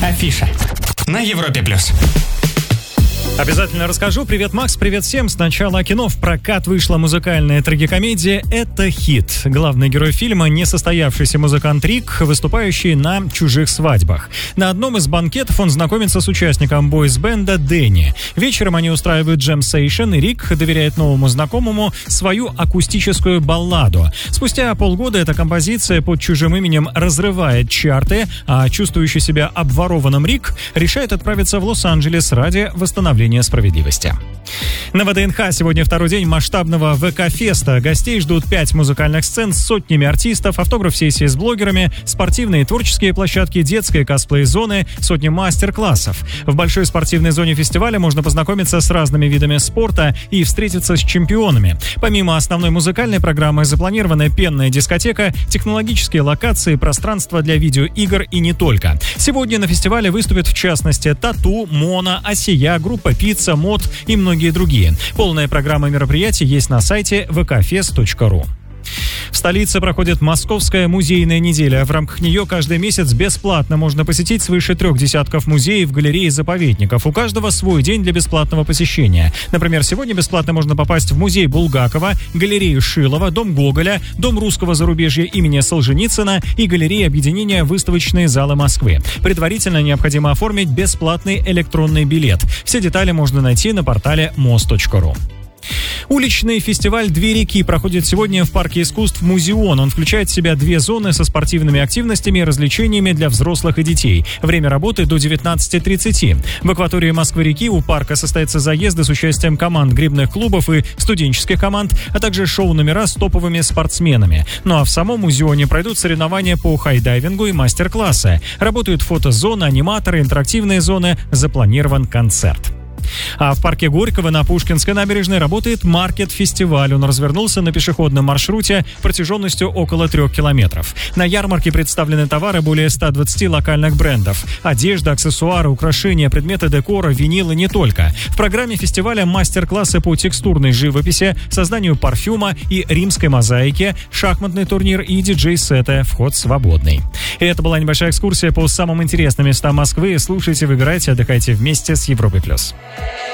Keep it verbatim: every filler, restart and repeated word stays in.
Афиша на Европе плюс. Обязательно расскажу. Привет, Макс, привет всем. Сначала о кино. В прокат вышла музыкальная трагикомедия «Это хит». Главный герой фильма – несостоявшийся музыкант Рик, выступающий на чужих свадьбах. На одном из банкетов он знакомится с участником бойс-бенда Дэнни. Вечером они устраивают джем-сейшн, и Рик доверяет новому знакомому свою акустическую балладу. Спустя полгода эта композиция под чужим именем разрывает чарты, а чувствующий себя обворованным Рик решает отправиться в Лос-Анджелес ради восстановления справедливости. На ВДНХ сегодня второй день масштабного ВК-феста. Гостей ждут пять музыкальных сцен с сотнями артистов, автограф-сессии с блогерами, спортивные и творческие площадки, детские косплей-зоны, сотни мастер-классов. В большой спортивной зоне фестиваля можно познакомиться с разными видами спорта и встретиться с чемпионами. Помимо основной музыкальной программы запланирована пенная дискотека, технологические локации, пространство для видеоигр и не только. Сегодня на фестивале выступят в частности Тату, Моно, Осия, группа Пицца, Мод и многие другие. Полная программа мероприятий есть на сайте вэ ка фест точка ру. В столице проходит Московская музейная неделя. В рамках нее каждый месяц бесплатно можно посетить свыше трех десятков музеев, галерей и заповедников. У каждого свой день для бесплатного посещения. Например, сегодня бесплатно можно попасть в музей Булгакова, галерею Шилова, дом Гоголя, дом русского зарубежья имени Солженицына и галерею объединения «Выставочные залы Москвы». Предварительно необходимо оформить бесплатный электронный билет. Все детали можно найти на портале мос точка ру. Уличный фестиваль «Две реки» проходит сегодня в парке искусств «Музеон». Он включает в себя две зоны со спортивными активностями и развлечениями для взрослых и детей. Время работы до девятнадцати тридцати. В акватории Москвы-реки у парка состоятся заезды с участием команд грибных клубов и студенческих команд, а также шоу-номера с топовыми спортсменами. Ну а в самом «Музеоне» пройдут соревнования по хайдайвингу и мастер-классы. Работают фотозоны, аниматоры, интерактивные зоны, запланирован концерт. А в парке Горького на Пушкинской набережной работает маркет-фестиваль. Он развернулся на пешеходном маршруте протяженностью около трех километров. На ярмарке представлены товары более ста двадцати локальных брендов. Одежда, аксессуары, украшения, предметы декора, винил и не только. В программе фестиваля мастер-классы по текстурной живописи, созданию парфюма и римской мозаике, шахматный турнир и диджей-сеты. Вход свободный. И это была небольшая экскурсия по самым интересным местам Москвы. Слушайте, выбирайте, отдыхайте вместе с Европой+.